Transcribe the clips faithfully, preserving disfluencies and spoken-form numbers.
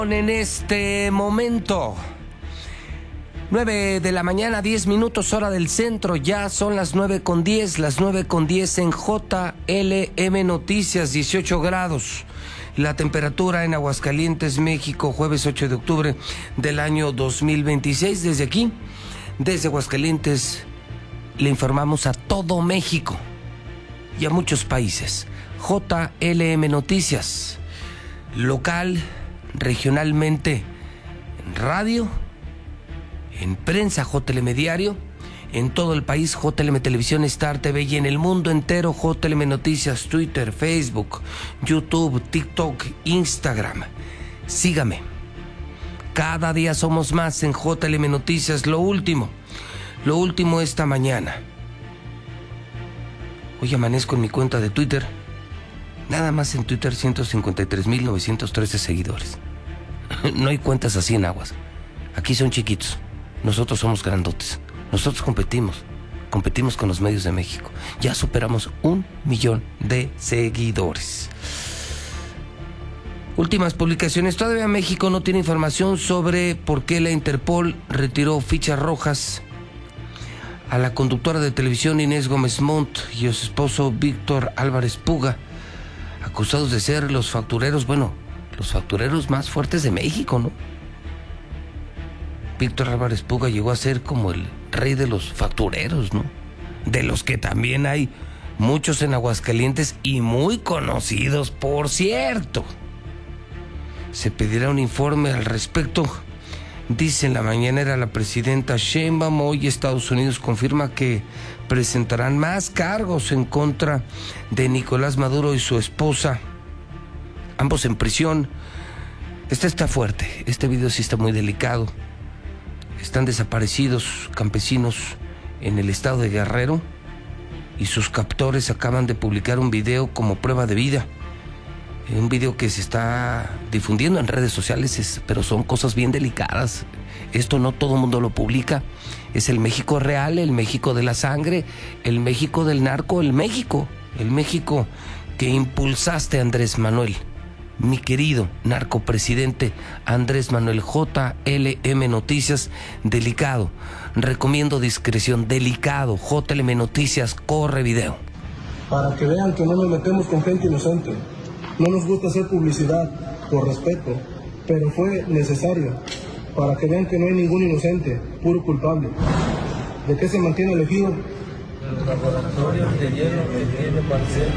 En este momento, nueve de la mañana, diez minutos hora del centro, ya son las nueve con diez, las nueve con diez en J L M Noticias, dieciocho grados. La temperatura en Aguascalientes, México, jueves ocho de octubre del año dos mil veintiséis. Desde aquí, desde Aguascalientes, le informamos a todo México y a muchos países. J L M Noticias, local, regionalmente, en radio, en prensa, J L M Diario, en todo el país, J L M Televisión, Star T V, y en el mundo entero, J L M Noticias, Twitter, Facebook, YouTube, TikTok, Instagram. Sígame. Cada día somos más en J L M Noticias. Lo último, lo último esta mañana. Hoy amanezco en mi cuenta de Twitter. Nada más en Twitter, ciento cincuenta y tres mil novecientos trece seguidores. No hay cuentas así en Aguas. Aquí son chiquitos. Nosotros somos grandotes. Nosotros competimos. Competimos con los medios de México. Ya superamos un millón de seguidores. Últimas publicaciones. Todavía México no tiene información sobre por qué la Interpol retiró fichas rojas a la conductora de televisión Inés Gómez Montt y a su esposo Víctor Álvarez Puga, acusados de ser los factureros, bueno, los factureros más fuertes de México, ¿no? Víctor Álvarez Puga llegó a ser como el rey de los factureros, ¿no? De los que también hay muchos en Aguascalientes y muy conocidos, por cierto. Se pedirá un informe al respecto. Dice en la mañanera la presidenta Sheinbaum. Hoy Estados Unidos confirma que presentarán más cargos en contra de Nicolás Maduro y su esposa, ambos en prisión. Este está fuerte, este video sí está muy delicado. Están desaparecidos campesinos en el estado de Guerrero y sus captores acaban de publicar un video como prueba de vida. Un video que se está difundiendo en redes sociales, pero son cosas bien delicadas. Esto no todo el mundo lo publica. Es el México real, el México de la sangre, el México del narco, el México, el México que impulsaste, Andrés Manuel, mi querido narcopresidente Andrés Manuel. J L M Noticias, delicado. Recomiendo discreción, delicado. J L M Noticias, corre video. Para que vean que no nos metemos con gente inocente. No nos gusta hacer publicidad, por respeto, pero fue necesario para que vean que no hay ningún inocente, puro culpable. ¿De qué se mantiene el ejido? Los laboratorios de hielo que tiene Marcelo.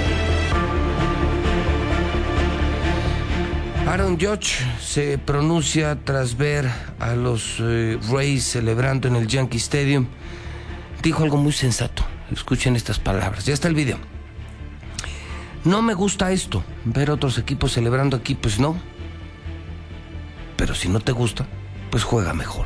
Aaron Judge se pronuncia tras ver a los eh, Rays celebrando en el Yankee Stadium. Dijo algo muy sensato. Escuchen estas palabras. Ya está el video. No me gusta esto, ver otros equipos celebrando aquí, pues no. Pero si no te gusta, pues juega mejor.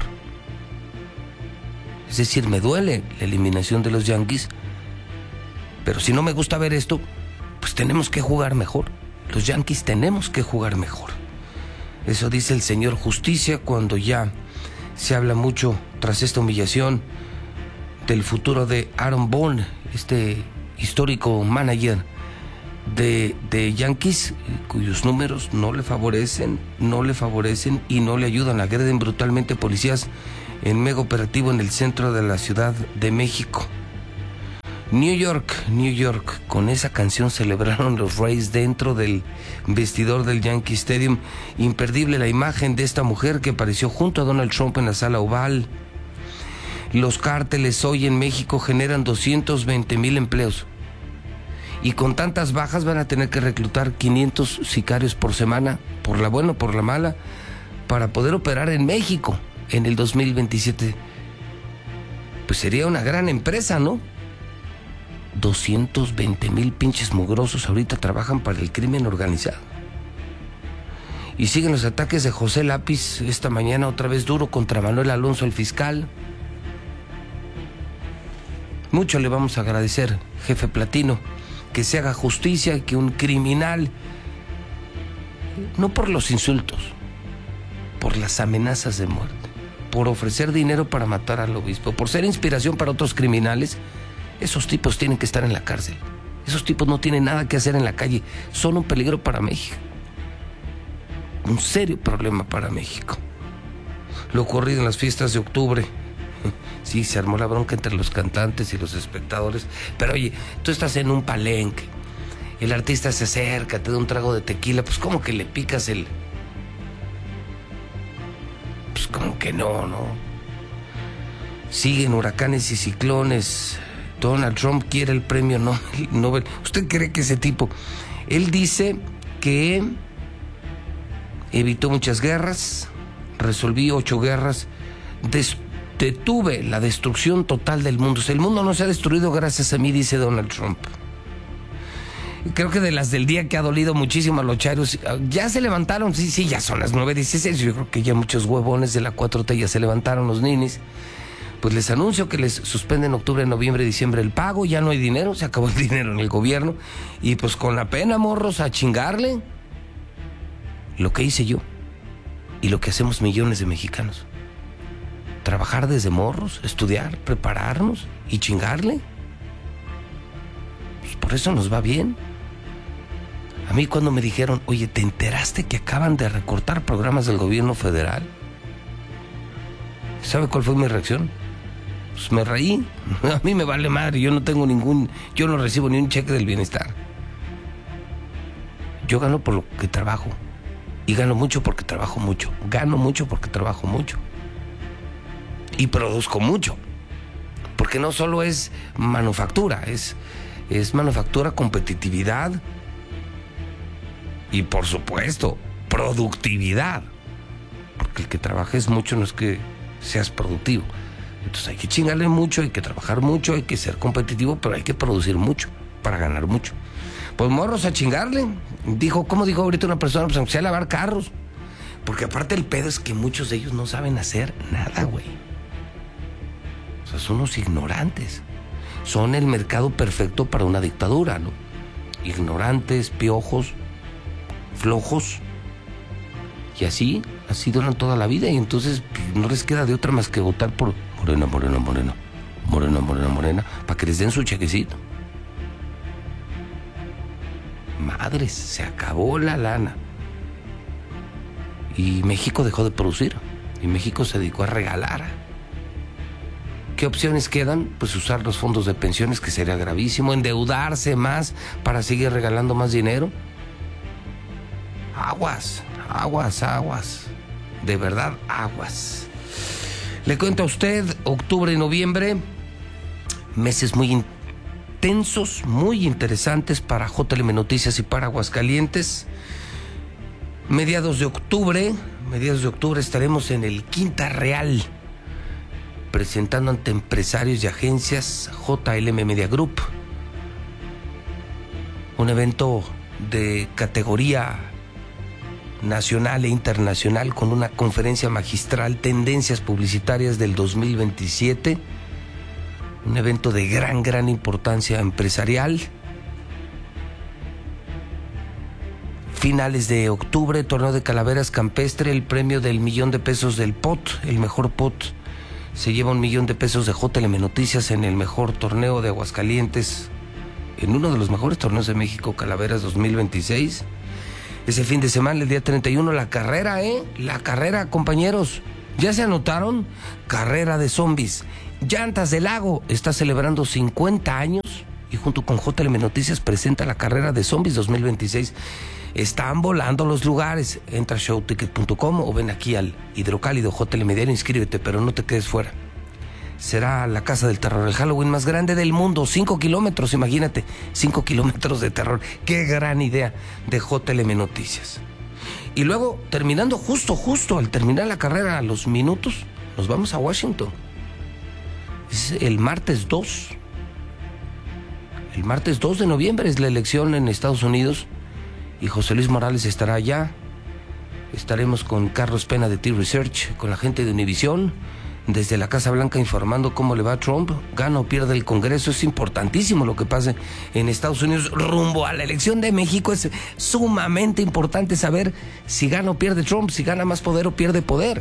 Es decir, me duele la eliminación de los Yankees, pero si no me gusta ver esto, pues tenemos que jugar mejor. Los Yankees tenemos que jugar mejor. Eso dice el señor Justicia cuando ya se habla mucho, tras esta humillación, del futuro de Aaron Boone, este histórico manager De, de Yankees, cuyos números no le favorecen, no le favorecen y no le ayudan. Agreden brutalmente policías en mega operativo en el centro de la Ciudad de México. New York, New York, con esa canción celebraron los Rays dentro del vestidor del Yankee Stadium. Imperdible la imagen de esta mujer que apareció junto a Donald Trump en la sala oval. Los cárteles hoy en México generan doscientos veinte mil empleos. Y con tantas bajas van a tener que reclutar quinientos sicarios por semana, por la buena o por la mala, para poder operar en México en el dos mil veintisiete. Pues sería una gran empresa, ¿no? doscientos veinte mil pinches mugrosos ahorita trabajan para el crimen organizado. Y siguen los ataques de José Lápiz, esta mañana otra vez duro contra Manuel Alonso, el fiscal. Mucho le vamos a agradecer, jefe Platino, que se haga justicia, que un criminal, no por los insultos, por las amenazas de muerte, por ofrecer dinero para matar al obispo, por ser inspiración para otros criminales, esos tipos tienen que estar en la cárcel. Esos tipos no tienen nada que hacer en la calle, son un peligro para México. un serio problema para México. Lo ocurrido en las fiestas de octubre. Sí, se armó la bronca entre los cantantes y los espectadores. Pero oye, tú estás en un palenque, el artista se acerca, te da un trago de tequila, pues como que le picas el... Pues como que no, ¿no? Siguen huracanes y ciclones. Donald Trump quiere el premio Nobel. ¿Usted cree que ese tipo? Él dice que evitó muchas guerras, resolví ocho guerras, des- detuve la destrucción total del mundo. O sea, el mundo no se ha destruido gracias a mí, dice Donald Trump. Creo que de las del día que ha dolido muchísimo a los chairos, ya se levantaron, sí, sí, ya son las nueve dieciséis, yo creo que ya muchos huevones de la cuatro T ya se levantaron, los ninis. Pues les anuncio que les suspenden octubre, noviembre y diciembre el pago, ya no hay dinero, se acabó el dinero en el gobierno, y pues con la pena, morros, a chingarle. Lo que hice yo, y lo que hacemos millones de mexicanos. Trabajar desde morros, estudiar, prepararnos y chingarle. Pues por eso nos va bien. A mí cuando me dijeron, oye, ¿te enteraste que acaban de recortar programas del gobierno federal? ¿Sabe cuál fue mi reacción? Pues me reí. A mí me vale madre, yo no tengo ningún, yo no recibo ni un cheque del bienestar. Yo gano por lo que trabajo. Y gano mucho porque trabajo mucho. Gano mucho porque trabajo mucho. Y produzco mucho. Porque no solo es manufactura, es, es manufactura, competitividad y por supuesto, productividad. Porque el que trabajes mucho no es que seas productivo. Entonces hay que chingarle mucho, hay que trabajar mucho, hay que ser competitivo, pero hay que producir mucho para ganar mucho. Pues morros a chingarle. Dijo, ¿cómo dijo ahorita una persona? Pues aunque sea lavar carros. Porque aparte el pedo es que muchos de ellos no saben hacer nada, güey. O sea, son unos ignorantes. Son el mercado perfecto para una dictadura, ¿no? Ignorantes, piojos, flojos. Y así, así duran toda la vida. Y entonces pues, no les queda de otra más que votar por Morena, Morena, Morena. Morena, Morena, Morena. Para que les den su chequecito. Madres, se acabó la lana. Y México dejó de producir. Y México se dedicó a regalar. ¿Qué opciones quedan? Pues usar los fondos de pensiones, que sería gravísimo. Endeudarse más para seguir regalando más dinero. Aguas, aguas, aguas. De verdad, aguas. Le cuento a usted, octubre y noviembre, meses muy intensos, muy interesantes para J L M Noticias y para Aguascalientes. Mediados de octubre, mediados de octubre estaremos en el Quinta Real, presentando ante empresarios y agencias J L M Media Group. Un evento de categoría nacional e internacional con una conferencia magistral, Tendencias Publicitarias del dos mil veintisiete. Un evento de gran, gran importancia empresarial. Finales de octubre, torneo de calaveras campestre, el premio del millón de pesos del P O T, el mejor P O T. Se lleva un millón de pesos de J L M Noticias en el mejor torneo de Aguascalientes, en uno de los mejores torneos de México, Calaveras dos mil veintiséis. Ese fin de semana, el día treinta y uno, la carrera, ¿eh? La carrera, compañeros. ¿Ya se anotaron? Carrera de zombies. Llantas del Lago está celebrando cincuenta años y junto con J L M Noticias presenta la carrera de zombies dos mil veintiséis. Están volando los lugares. Entra a show ticket punto com o ven aquí al Hidrocálido J L M Diario, inscríbete, pero no te quedes fuera. Será la casa del terror, el Halloween más grande del mundo. Cinco kilómetros, imagínate. Cinco kilómetros de terror. Qué gran idea de J L M Noticias. Y luego, terminando justo, justo al terminar la carrera, a los minutos, nos vamos a Washington. Es el martes dos. El martes dos de noviembre es la elección en Estados Unidos. Y José Luis Morales estará allá. Estaremos con Carlos Pena de T-Research, con la gente de Univisión, desde la Casa Blanca informando cómo le va a Trump. Gana o pierde el Congreso. Es importantísimo lo que pase en Estados Unidos rumbo a la elección de México. Es sumamente importante saber si gana o pierde Trump, si gana más poder o pierde poder.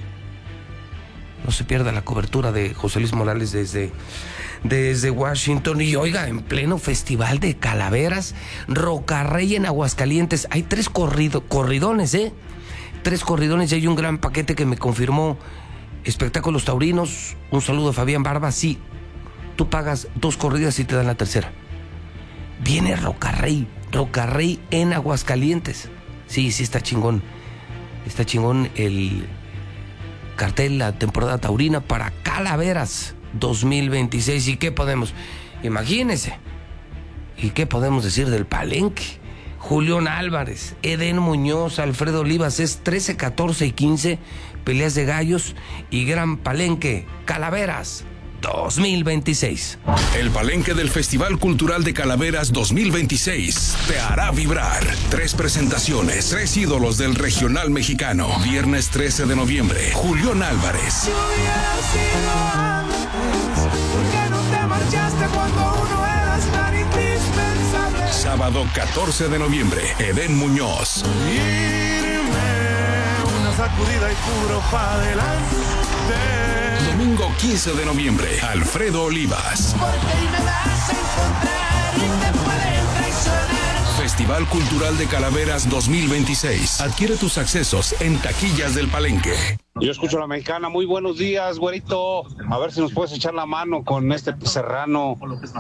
No se pierda la cobertura de José Luis Morales desde, desde Washington. Y oiga, en pleno festival de calaveras, Rocarrey en Aguascalientes. Hay tres corrido, corridones, ¿eh? tres corridones y hay un gran paquete que me confirmó Espectáculos Taurinos. Un saludo a Fabián Barba. Sí, tú pagas dos corridas y te dan la tercera. Viene Rocarrey, Rocarrey en Aguascalientes. Sí, sí está chingón. Está chingón el cartel, la temporada taurina para Calaveras dos mil veintiséis. ¿Y qué podemos? Imagínense. ¿Y qué podemos decir del Palenque? Julián Álvarez, Edén Muñoz, Alfredo Olivas, es trece, catorce y quince, peleas de gallos y gran Palenque, Calaveras dos mil veintiséis. El Palenque del Festival Cultural de Calaveras dos mil veintiséis te hará vibrar. Tres presentaciones, tres ídolos del regional mexicano. Viernes trece de noviembre, Julián Álvarez. Si hubiera sido antes, ¿por qué no te marchaste cuando uno eras tan indispensable? Sábado catorce de noviembre, Edén Muñoz. Irme, una sacudida y puro pa' adelante. Domingo quince de noviembre, Alfredo Olivas. Porque ahí me vas a encontrar y te pueden traicionar. Festival Cultural de Calaveras dos mil veintiséis. Adquiere tus accesos en taquillas del Palenque. Yo escucho a la mexicana. Muy buenos días, güerito. A ver si nos puedes echar la mano con este Serrano.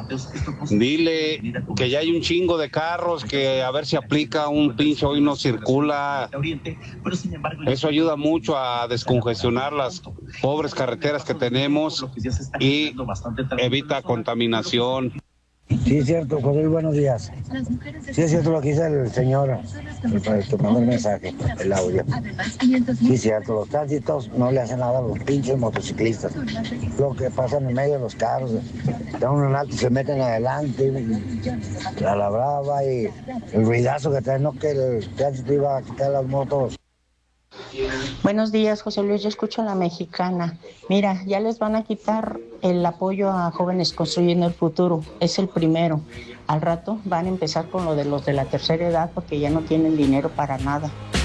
Dile que ya hay un chingo de carros, que a ver si aplica un pinche hoy no circula. Eso ayuda mucho a descongestionar las pobres carreteras que tenemos y evita contaminación. Sí, es cierto, José, buenos días. Sí, es cierto lo que dice el señor, el, te mandó el mensaje, el audio. Sí, es cierto, los tránsitos no le hacen nada a los pinches motociclistas. Lo que pasa en el medio de los carros, dan un alto y se meten adelante, y a la brava, y el ruidazo que traen, no que el tránsito iba a quitar las motos. Buenos días, José Luis, yo escucho a la mexicana. Mira, ya les van a quitar el apoyo a Jóvenes Construyendo el Futuro, es el primero. Al rato van a empezar con lo de los de la tercera edad porque ya no tienen dinero para nada.